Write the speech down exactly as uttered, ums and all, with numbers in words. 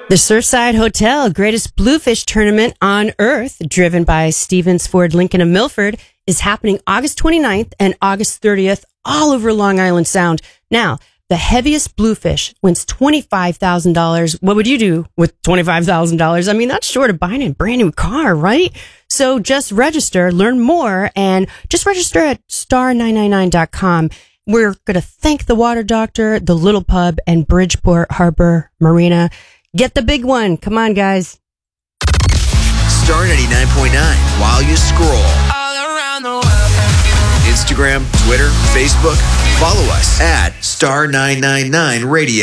The Surfside Hotel, greatest bluefish tournament on earth, driven by Stevens Ford Lincoln of Milford, is happening August twenty-ninth and August thirtieth all over Long Island Sound. Now, the heaviest bluefish wins twenty-five thousand dollars. What would you do with twenty-five thousand dollars? I mean, that's short of buying a brand new car, right? So just register, learn more, and just register at star nine nine nine dot com. We're going to thank the Water Doctor, the Little Pub, and Bridgeport Harbor Marina. Get the big one. Come on, guys. Star ninety-nine point nine while you scroll. All around the world. Instagram, Twitter, Facebook. Follow us at Star nine nine nine Radio.